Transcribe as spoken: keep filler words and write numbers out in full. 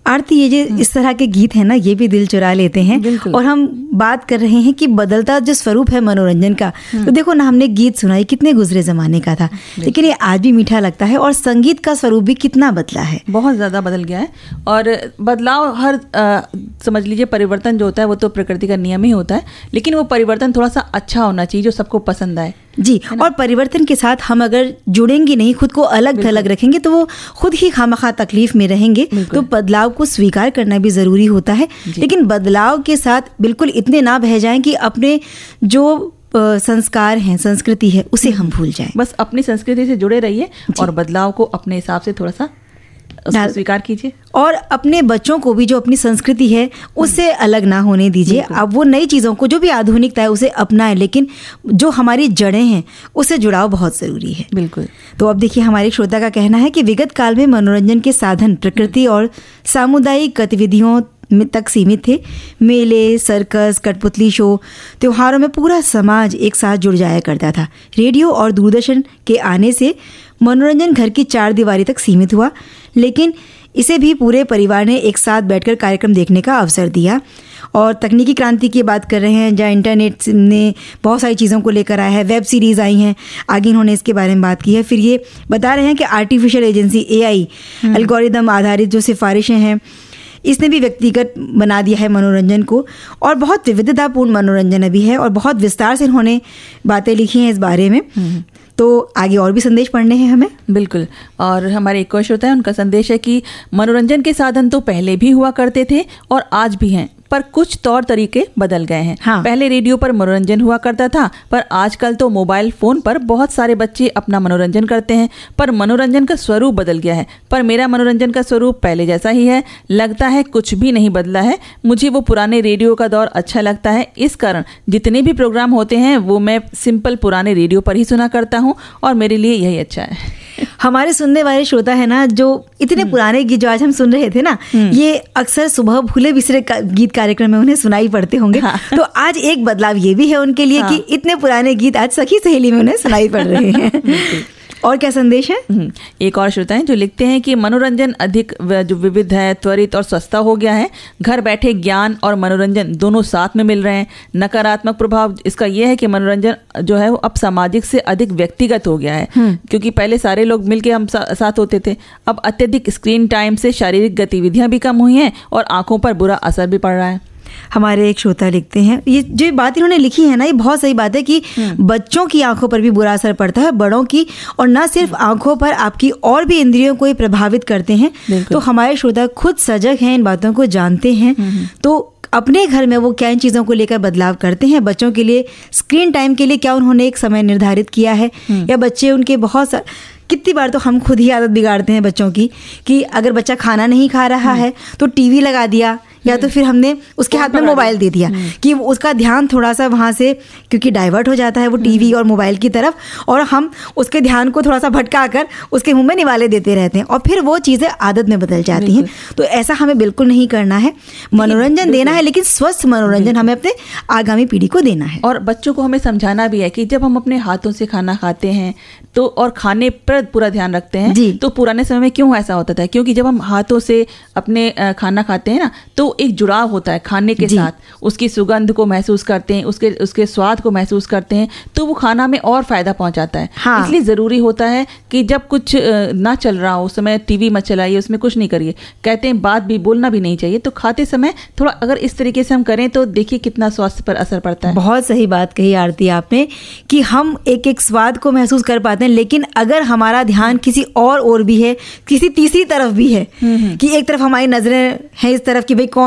आरती, ये जो इस तरह के गीत हैं ना, ये भी दिल चुरा लेते हैं। और हम बात कर रहे हैं कि बदलता जो स्वरूप है मनोरंजन का, तो देखो ना, हमने गीत सुना, ये कितने गुजरे जमाने का था, लेकिन ये आज भी मीठा लगता है। और संगीत का स्वरूप भी कितना बदला है, बहुत ज़्यादा बदल गया है। और बदलाव हर आ, समझ लीजिए, परिवर्तन जो होता है वो तो प्रकृति का नियम ही होता है, लेकिन वो परिवर्तन थोड़ा सा अच्छा होना चाहिए जो सबको पसंद आए जी। और परिवर्तन के साथ हम अगर जुड़ेंगे नहीं, खुद को अलग थलग रखेंगे, तो वो खुद ही खामखा तकलीफ में रहेंगे। तो बदलाव को स्वीकार करना भी ज़रूरी होता है, लेकिन बदलाव के साथ बिल्कुल इतने ना बह जाएं कि अपने जो संस्कार हैं, संस्कृति है, उसे हम भूल जाएं। बस अपनी संस्कृति से जुड़े रहिए और बदलाव को अपने हिसाब से थोड़ा सा स्वीकार कीजिए। और अपने बच्चों को भी जो अपनी संस्कृति है उससे अलग ना होने दीजिए। अब वो नई चीज़ों को, जो भी आधुनिकता है, उसे अपनाएं, लेकिन जो हमारी जड़ें हैं उससे जुड़ाव बहुत ज़रूरी है। बिल्कुल। तो अब देखिए, हमारे श्रोता का कहना है कि विगत काल में मनोरंजन के साधन प्रकृति और सामुदायिक गतिविधियों में तक सीमित थे। मेले, सर्कस, कठपुतली शो, त्योहारों में पूरा समाज एक साथ जुड़ जाया करता था। रेडियो और दूरदर्शन के आने से मनोरंजन घर की चार दीवारी तक सीमित हुआ, लेकिन इसे भी पूरे परिवार ने एक साथ बैठकर कार्यक्रम देखने का अवसर दिया। और तकनीकी क्रांति की बात कर रहे हैं, जहाँ इंटरनेट ने बहुत सारी चीज़ों को लेकर आया है, वेब सीरीज़ आई हैं, आगे इन्होंने इसके बारे में बात की है। फिर ये बता रहे हैं कि artificial agency A I algorithm आधारित जो सिफारिशें हैं, इसने भी व्यक्तिगत बना दिया है मनोरंजन को। और बहुत विविधतापूर्ण मनोरंजन अभी है, और बहुत विस्तार से इन्होंने बातें लिखी हैं इस बारे में। तो आगे और भी संदेश पढ़ने हैं हमें। बिल्कुल। और हमारे एक क्वेश्चन होता है, उनका संदेश है कि मनोरंजन के साधन तो पहले भी हुआ करते थे और आज भी हैं, पर कुछ तौर तरीके बदल गए हैं। हाँ। पहले रेडियो पर मनोरंजन हुआ करता था, पर आजकल तो मोबाइल फोन पर बहुत सारे बच्चे अपना मनोरंजन करते हैं, पर मनोरंजन का स्वरूप बदल गया है। पर मेरा मनोरंजन का स्वरूप पहले जैसा ही है, लगता है कुछ भी नहीं बदला है। मुझे वो पुराने रेडियो का दौर अच्छा लगता है, इस कारण जितने भी प्रोग्राम होते हैं वो मैं सिंपल पुराने रेडियो पर ही सुना करता हूँ और मेरे लिए यही अच्छा है। हमारे सुनने वाले श्रोता है ना, जो इतने पुराने गीत जो आज हम सुन रहे थे ना, ये अक्सर सुबह भूले बिसरे गीत कार्यक्रम में उन्हें सुनाई पड़ते होंगे। हाँ। तो आज एक बदलाव ये भी है उनके लिए। हाँ। कि इतने पुराने गीत आज सखी सहेली में उन्हें सुनाई पड़ रहे हैं। और क्या संदेश है? एक और श्रोता है जो लिखते हैं कि मनोरंजन अधिक जो विविध है, त्वरित और सस्ता हो गया है। घर बैठे ज्ञान और मनोरंजन दोनों साथ में मिल रहे हैं। नकारात्मक प्रभाव इसका यह है कि मनोरंजन जो है वो अब सामाजिक से अधिक व्यक्तिगत हो गया है, क्योंकि पहले सारे लोग मिलके हम सा, साथ होते थे। अब अत्यधिक स्क्रीन टाइम से शारीरिक गतिविधियां भी कम हुई हैं और आंखों पर बुरा असर भी पड़ रहा है। हमारे एक श्रोता लिखते हैं, ये जो बात इन्होंने लिखी है ना, ये बहुत सही बात है कि बच्चों की आंखों पर भी बुरा असर पड़ता है, बड़ों की, और न सिर्फ आंखों पर, आपकी और भी इंद्रियों को ही प्रभावित करते हैं। तो हमारे श्रोता खुद सजग हैं, इन बातों को जानते हैं, तो अपने घर में वो क्या इन चीज़ों को लेकर बदलाव करते हैं। बच्चों के लिए स्क्रीन टाइम के लिए क्या उन्होंने एक समय निर्धारित किया है, या बच्चे उनके बहुत सा कितनी बार तो हम खुद ही आदत बिगाड़ते हैं बच्चों की, कि अगर बच्चा खाना नहीं खा रहा है तो टीवी लगा दिया, या तो फिर हमने उसके हाथ में मोबाइल दे दिया कि उसका ध्यान थोड़ा सा वहाँ से, क्योंकि डाइवर्ट हो जाता है वो टीवी और मोबाइल की तरफ, और हम उसके ध्यान को थोड़ा सा भटका कर उसके मुंह में निवाले देते रहते हैं, और फिर वो चीज़ें आदत में बदल जाती हैं। तो ऐसा हमें बिल्कुल नहीं करना है। मनोरंजन देना है, लेकिन स्वस्थ मनोरंजन हमें अपने आगामी पीढ़ी को देना है। और बच्चों को हमें समझाना भी है कि जब हम अपने हाथों से खाना खाते हैं तो, और खाने पर पूरा ध्यान रखते हैं, तो पुराने समय में क्यों ऐसा होता था? क्योंकि जब हम हाथों से अपने खाना खाते हैं ना, तो एक जुड़ाव होता है खाने के साथ, उसकी सुगंध को महसूस करते हैं, उसके उसके स्वाद को महसूस करते हैं, तो वो खाना में और फायदा पहुंचाता है। हाँ। इसलिए ज़रूरी होता है कि जब कुछ ना चल रहा हो उस समय टीवी मत चलाइए, उसमें कुछ नहीं करिए। कहते हैं बात भी बोलना भी नहीं चाहिए, तो खाते समय थोड़ा अगर इस तरीके से हम करें तो देखिए कितना स्वास्थ्य पर असर पड़ता है। बहुत सही बात कही आरती आपने, कि हम एक एक स्वाद को महसूस कर पाते हैं, लेकिन अगर हमारा ध्यान किसी और ओर भी है, किसी तीसरी तरफ भी है, कि एक तरफ हमारी नजरें हैं इस तरफ कि भाई कौन